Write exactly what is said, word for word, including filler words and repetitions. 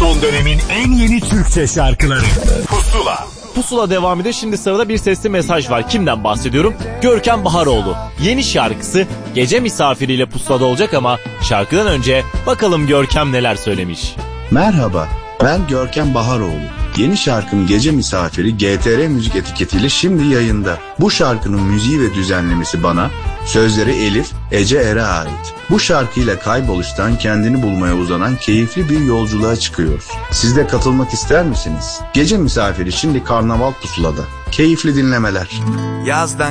Son dönemin en yeni Türkçe şarkıları Pusula. Pusula devam ediyor. Şimdi sırada bir sesli mesaj var. Kimden bahsediyorum? Görkem Baharoğlu. Yeni şarkısı Gece Misafiriyle Pusula'da olacak ama şarkıdan önce bakalım Görkem neler söylemiş. Merhaba, ben Görkem Baharoğlu. Yeni şarkım Gece Misafiri G T R Müzik etiketiyle şimdi yayında. Bu şarkının müziği ve düzenlemesi bana, sözleri Elif, Ece Er'e ait. Bu şarkıyla kayboluştan kendini bulmaya uzanan keyifli bir yolculuğa çıkıyoruz. Siz de katılmak ister misiniz? Gece Misafiri şimdi Karnaval Pusula'da. Keyifli dinlemeler. Yazdan